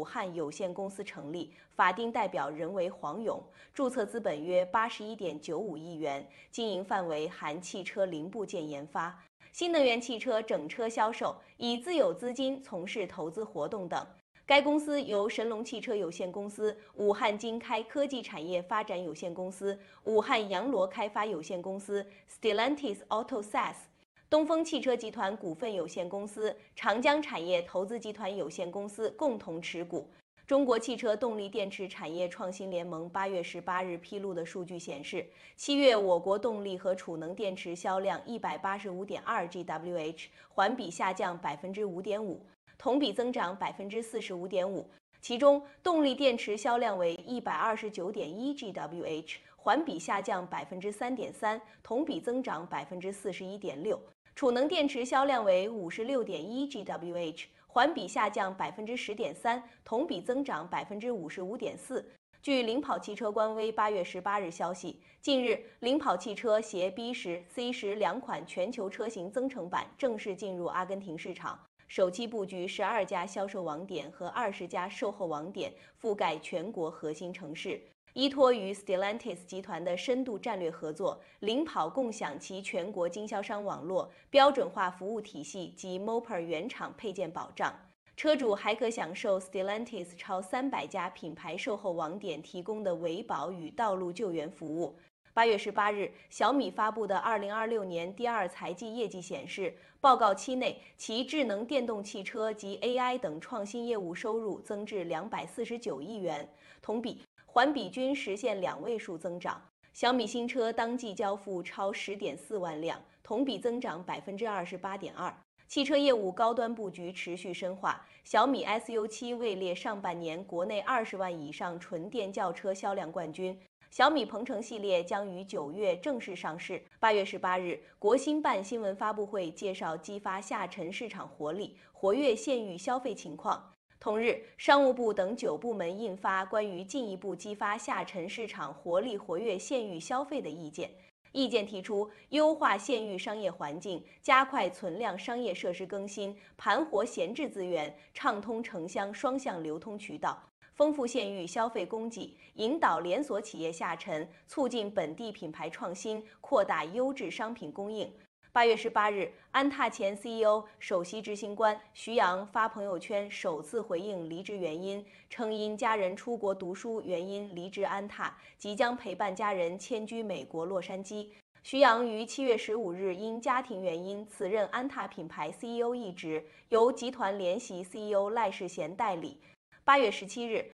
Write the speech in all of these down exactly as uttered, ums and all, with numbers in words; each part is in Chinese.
汉有限公司成立，法定代表人为黄勇，注册资本约八十一点九五亿元，经营范围含汽车零部件研发、新能源汽车整车销售，以自有资金从事投资活动等。该公司由神龙汽车有限公司、武汉经开科技产业发展有限公司、武汉洋螺开发有限公司、Stellantis Auto S A S、东风汽车集团股份有限公司、长江产业投资集团有限公司共同持股。中国汽车动力电池产业创新联盟八月十八日披露的数据显示，七月我国动力和储能电池销量一百八十五点二 G W H， 环比下降百分之五点五。同比增长百分之四十五点五，其中动力电池销量为一百二十九点一 G W H， 环比下降百分之三点三，同比增长百分之四十一点六。储能电池销量为五十六点一 G W H， 环比下降百分之十点三，同比增长百分之五十五点四。据领跑汽车官微八月十八日消息，近日领跑汽车携 B 十、C 十两款全球车型增程版正式进入阿根廷市场。首期布局十二家销售网点和二十家售后网点，覆盖全国核心城市。依托于 Stellantis 集团的深度战略合作，领跑共享其全国经销商网络、标准化服务体系及 Moper 原厂配件保障。车主还可享受 Stellantis 超三百家品牌售后网点提供的维保与道路救援服务。八月十八日，小米发布的二零二六年第二财季业绩显示，报告期内其智能电动汽车及 A I 等创新业务收入增至两百四十九亿元，同比、环比均实现两位数增长。小米新车当季交付超十点四万辆，同比增长百分之二十八点二。汽车业务高端布局持续深化，小米 S U 七位列上半年国内二十万以上纯电轿车销量冠军。小米鹏程系列将于九月正式上市。八月十八日，国新办新闻发布会介绍激发下沉市场活力、活跃县域消费情况。同日，商务部等九部门印发关于进一步激发下沉市场活力、活跃县域消费的意见。意见提出，优化县域商业环境，加快存量商业设施更新，盘活闲置资源，畅通城乡双向流通渠道。丰富县域消费供给，引导连锁企业下沉，促进本地品牌创新，扩大优质商品供应。八月十八日，安踏前 C E O、首席执行官徐阳发朋友圈首次回应离职原因，称因家人出国读书原因离职安踏，即将陪伴家人迁居美国洛杉矶。徐阳于七月十五日因家庭原因辞任安踏品牌 C E O 一职，由集团联席 C E O 赖世贤代理。八月十七日，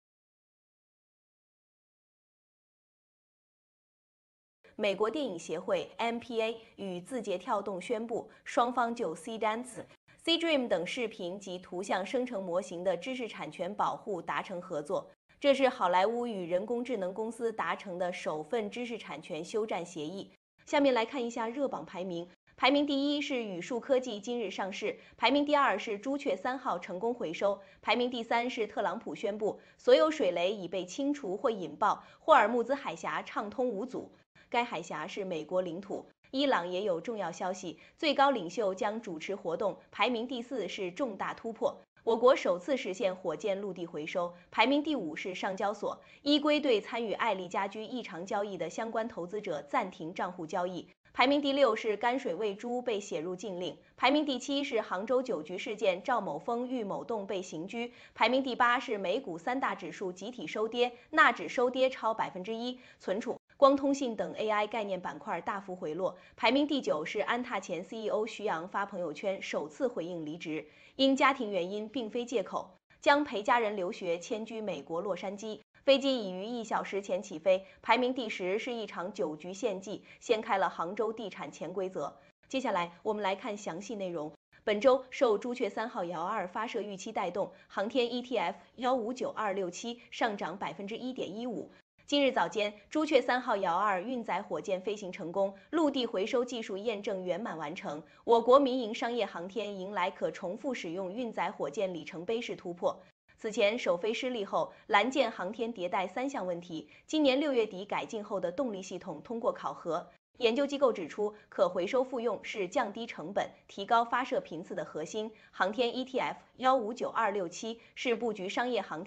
美国电影协会 M P A 与字节跳动宣布，双方就 C Dance、C-Dream 等视频及图像生成模型的知识产权保护达成合作。这是好莱坞与人工智能公司达成的首份知识产权休战协议。下面来看一下热榜排名。排名第一是宇树科技今日上市，排名第二是朱雀三号成功回收，排名第三是特朗普宣布所有水雷已被清除或引爆，霍尔木兹海峡畅通无阻。该海峡是美国领土。伊朗也有重要消息，最高领袖将主持活动，排名第四是重大突破。我国首次实现火箭陆地回收，排名第五是上交所依规对参与爱丽家居异常交易的相关投资者暂停账户交易。排名第六是甘水喂猪被写入禁令，排名第七是杭州酒局事件赵某峰、郁某栋被刑拘，排名第八是美股三大指数集体收跌，纳指收跌超百分之一，存储、光通信等 A I 概念板块大幅回落。排名第九是安踏前 C E O 徐阳发朋友圈首次回应离职，因家庭原因并非借口，将陪家人留学迁居美国洛杉矶。飞机已于一小时前起飞。排名第十是一场酒局献祭，掀开了杭州地产潜规则。接下来我们来看详细内容。本周受朱雀三号遥二发射预期带动，航天 E T F 一五九二六七上涨百分之一点一五。今日早间，朱雀三号遥二运载火箭飞行成功，陆地回收技术验证圆满完成，我国民营商业航天迎来可重复使用运载火箭里程碑式突破。此前首飞失利后，蓝箭航天迭代三项问题，今年六月底改进后的动力系统通过考核。研究机构指出，可回收复用是降低成本、提高发射频次的核心。航天 E T F 一五九二六七是布局商业航天